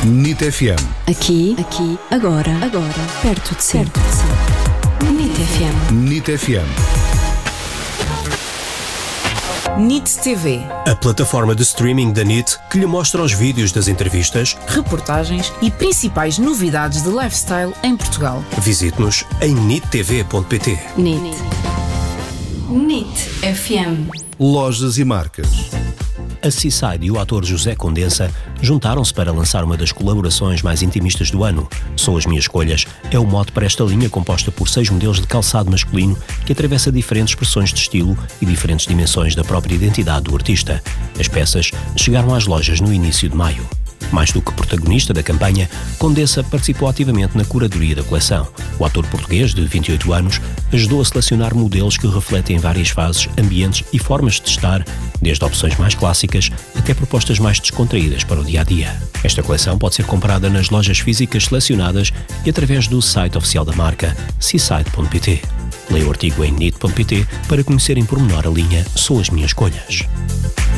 NIT FM. Aqui, agora, perto de si. NIT FM. NIT FM. NIT TV. A plataforma de streaming da NIT que lhe mostra os vídeos das entrevistas, Reportagens e principais novidades de lifestyle em Portugal. visite-nos em nittv.pt. NIT FM. Lojas e marcas. A Seaside e o ator José Condensa juntaram-se para lançar uma das colaborações mais intimistas do ano. São as minhas escolhas. É o mote para esta linha composta por 6 modelos de calçado masculino que atravessa diferentes expressões de estilo e diferentes dimensões da própria identidade do artista. As peças chegaram às lojas no início de maio. Mais do que protagonista da campanha, Condensa participou ativamente na curadoria da coleção. O ator português, de 28 anos, ajudou a selecionar modelos que refletem várias fases, ambientes e formas de estar, desde opções mais clássicas até propostas mais descontraídas para o dia-a-dia. Esta coleção pode ser comprada nas lojas físicas selecionadas e através do site oficial da marca, seaside.pt. Leia o artigo em nit.pt para conhecer em pormenor a linha São as minhas escolhas.